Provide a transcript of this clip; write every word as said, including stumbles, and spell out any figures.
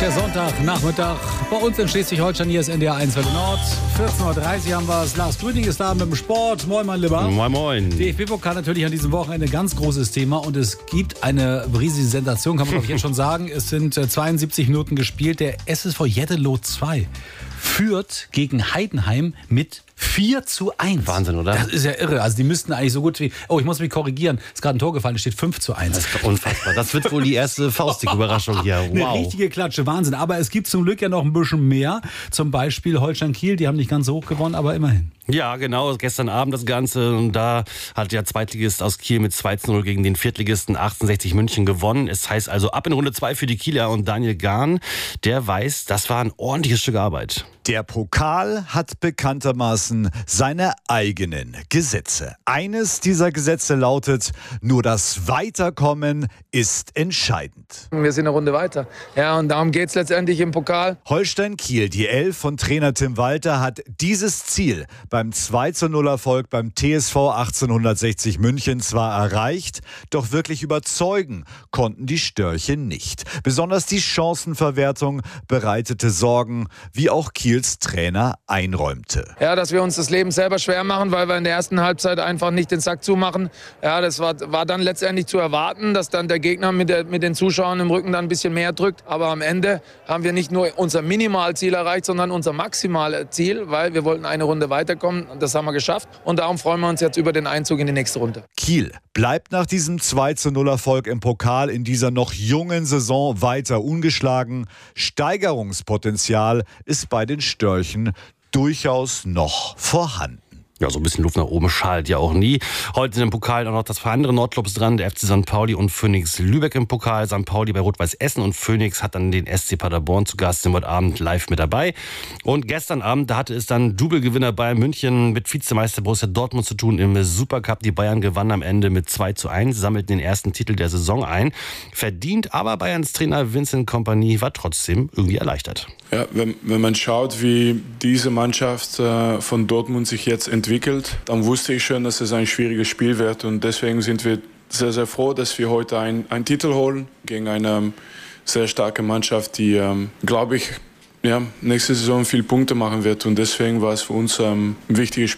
der Sonntagnachmittag. Bei uns in Schleswig-Holstein, hier ist N D R eins Welle Nord. vierzehn Uhr dreißig haben wir es. Lars Grüning ist da mit dem Sport. Moin, mein Lieber. Moin, moin. D F B-Pokal natürlich an diesem Wochenende ein ganz großes Thema. Und es gibt eine riesige Sensation, kann man doch jetzt schon sagen. Es sind zweiundsiebzig Minuten gespielt. Der S S V Jetteloh zwei führt gegen Heidenheim mit vier zu eins. Wahnsinn, oder? Das ist ja irre. Also die müssten eigentlich so gut wie... Oh, ich muss mich korrigieren. Es ist gerade ein Tor gefallen, es steht fünf zu eins. Das ist unfassbar. Das wird wohl die erste Faustdick-Überraschung hier. Wow. Eine richtige Klatsche, Wahnsinn. Aber es gibt zum Glück ja noch ein bisschen mehr. Zum Beispiel Holstein Kiel, die haben nicht ganz so hoch gewonnen, aber immerhin. Ja, genau, gestern Abend das Ganze. Und da hat der Zweitligist aus Kiel mit zwei zu null gegen den Viertligisten achtundsechzig München gewonnen. Es heißt also ab in Runde zwei für die Kieler. Und Daniel Gahn, der weiß, das war ein ordentliches Stück Arbeit. Der Pokal hat bekanntermaßen seine eigenen Gesetze. Eines dieser Gesetze lautet, nur das Weiterkommen ist entscheidend. Wir sind eine Runde weiter. Ja, und darum geht es letztendlich im Pokal. Holstein Kiel, die Elf von Trainer Tim Walter, hat dieses Ziel beim zwei zu null Erfolg beim T S V achtzehnhundertsechzig München zwar erreicht, doch wirklich überzeugen konnten die Störche nicht. Besonders die Chancenverwertung bereitete Sorgen, wie auch Kiels Trainer einräumte. Ja, dass wir uns das Leben selber schwer machen, weil wir in der ersten Halbzeit einfach nicht den Sack zumachen. Ja, das war, war dann letztendlich zu erwarten, dass dann der Gegner mit, der, mit den Zuschauern im Rücken dann ein bisschen mehr drückt. Aber am Ende haben wir nicht nur unser Minimalziel erreicht, sondern unser Maximalziel, weil wir wollten eine Runde weiterkommen. Das haben wir geschafft. Und darum freuen wir uns jetzt über den Einzug in die nächste Runde. Kiel bleibt nach diesem zwei zu null Erfolg im Pokal in dieser noch jungen Saison weiter ungeschlagen. Steigerungspotenzial ist bei den Störchen durchaus noch vorhanden. Ja, so ein bisschen Luft nach oben schadet ja auch nie. Heute sind im Pokal auch noch das zwei andere Nordclubs dran, der F C Sankt Pauli und Phoenix Lübeck im Pokal. Sankt Pauli bei Rot-Weiß Essen und Phoenix hat dann den S C Paderborn zu Gast, sind heute Abend live mit dabei. Und gestern Abend, da hatte es dann Double-Gewinner Bayern München mit Vizemeister Borussia Dortmund zu tun im Supercup. Die Bayern gewannen am Ende mit zwei zu eins, sammelten den ersten Titel der Saison ein. Verdient, aber Bayerns Trainer Vincent Kompany war trotzdem irgendwie erleichtert. Ja, wenn, wenn man schaut, wie diese Mannschaft äh, von Dortmund sich jetzt entwickelt, dann wusste ich schon, dass es ein schwieriges Spiel wird. Und deswegen sind wir sehr, sehr froh, dass wir heute ein, einen Titel holen gegen eine sehr starke Mannschaft, die, ähm, glaube ich, ja, nächste Saison viele Punkte machen wird. Und deswegen war es für uns ähm, ein wichtiges Spiel.